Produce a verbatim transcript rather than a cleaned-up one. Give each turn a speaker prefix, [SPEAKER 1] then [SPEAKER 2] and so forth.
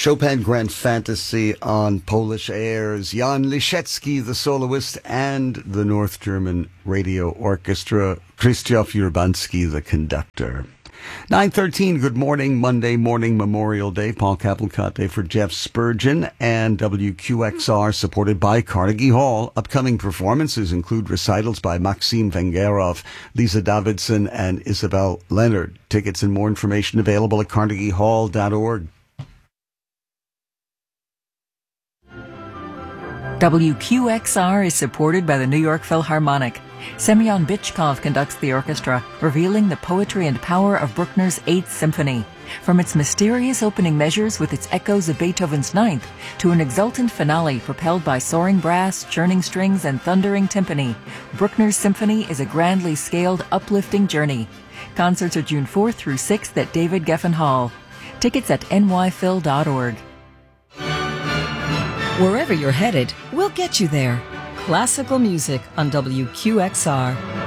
[SPEAKER 1] Chopin Grand Fantasy on Polish airs. Jan Liszewski, the soloist, and the North German Radio Orchestra. Krzysztof Urbanski, the conductor. nine thirteen, good morning, Monday morning, Memorial Day. Paul Cavalcante for Jeff Spurgeon and W Q X R, supported by Carnegie Hall. Upcoming performances include recitals by Maxim Vengerov, Lisa Davidson, and Isabel Leonard. Tickets and more information available at carnegie hall dot org.
[SPEAKER 2] W Q X R is supported by the New York Philharmonic. Semyon Bychkov conducts the orchestra, revealing the poetry and power of Bruckner's Eighth Symphony. From its mysterious opening measures with its echoes of Beethoven's Ninth to an exultant finale propelled by soaring brass, churning strings, and thundering timpani, Bruckner's symphony is a grandly scaled, uplifting journey. Concerts are June fourth through sixth at David Geffen Hall. Tickets at n y phil dot org.
[SPEAKER 3] Wherever you're headed, we'll get you there. Classical music on W Q X R.